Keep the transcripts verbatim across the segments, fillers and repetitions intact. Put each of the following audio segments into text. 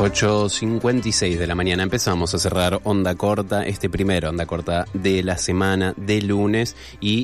ocho cincuenta y seis de la mañana empezamos a cerrar Onda Corta, este primer Onda Corta de la semana de lunes, y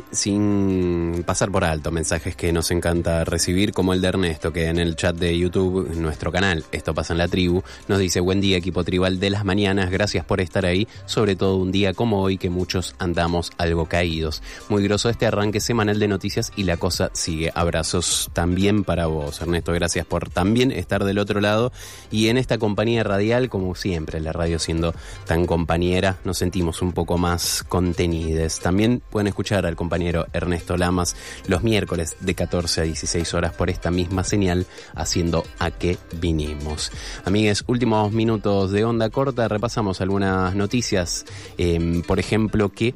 sin pasar por alto mensajes que nos encanta recibir, como el de Ernesto, que en el chat de YouTube, en nuestro canal Esto Pasa en la Tribu, nos dice: buen día, equipo tribal de las mañanas, gracias por estar ahí, sobre todo un día como hoy que muchos andamos algo caídos. Muy groso este arranque semanal de noticias y la cosa sigue. Abrazos también para vos, Ernesto, gracias por también estar del otro lado y en esta compañía radial, como siempre, la radio siendo tan compañera, nos sentimos un poco más contenides. También pueden escuchar al compañero Ernesto Lamas los miércoles de catorce a dieciséis horas por esta misma señal, haciendo A Qué Vinimos. Amigues, últimos minutos de Onda Corta, repasamos algunas noticias, eh, por ejemplo, que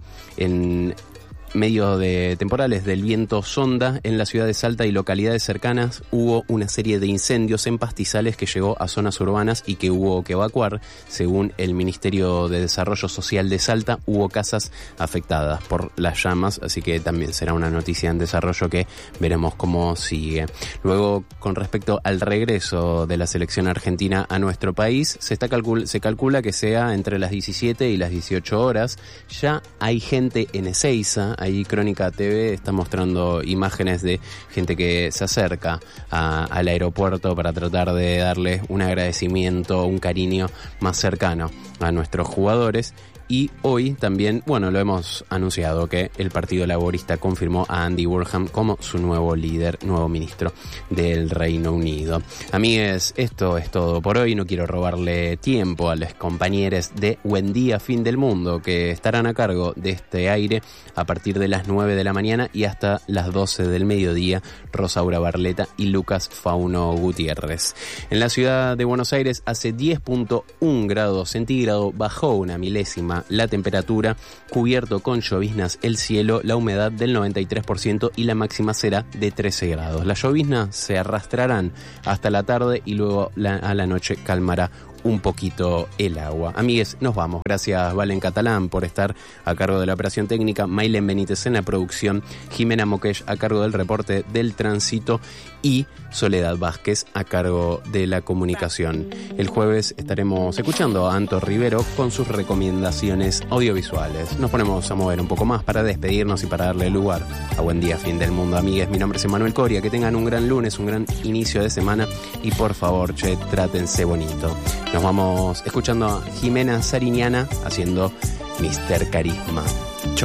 en medio de temporales del viento sonda en la ciudad de Salta y localidades cercanas hubo una serie de incendios en pastizales que llegó a zonas urbanas y que hubo que evacuar. Según el Ministerio de Desarrollo Social de Salta, hubo casas afectadas por las llamas, así que también será una noticia en desarrollo que veremos cómo sigue. Luego, con respecto al regreso de la selección argentina a nuestro país, se está calcul- se calcula que sea entre las diecisiete y las dieciocho horas. Ya hay gente en Ezeiza. Ahí Crónica T V está mostrando imágenes de gente que se acerca a, al aeropuerto para tratar de darle un agradecimiento, un cariño más cercano a nuestros jugadores. Y hoy también, bueno, lo hemos anunciado, que el Partido Laborista confirmó a Andy Burnham como su nuevo líder, nuevo ministro del Reino Unido. Amigues, esto es todo por hoy. No quiero robarle tiempo a los compañeros de Buen Día Fin del Mundo, que estarán a cargo de este aire a partir de las nueve de la mañana y hasta las doce del mediodía, Rosaura Barleta y Lucas Fauno Gutiérrez. En la ciudad de Buenos Aires hace diez punto uno grados centígrados, bajó una milésima la temperatura, cubierto con lloviznas el cielo, la humedad del noventa y tres por ciento y la máxima será de trece grados. Las lloviznas se arrastrarán hasta la tarde y luego la, a la noche calmará un poquito el agua. Amigues, nos vamos. Gracias, Valen Catalán, por estar a cargo de la operación técnica, Maylen Benítez en la producción, Jimena Moquesh a cargo del reporte del tránsito y Soledad Vázquez a cargo de la comunicación. El jueves estaremos escuchando a Anto Rivero con sus recomendaciones audiovisuales. Nos ponemos a mover un poco más para despedirnos y para darle lugar a Buen Día Fin del Mundo. Amigues, mi nombre es Emanuel Coria. Que tengan un gran lunes, un gran inicio de semana y por favor, che, trátense bonito. Nos vamos escuchando a Jimena Sariñana haciendo mister Carisma.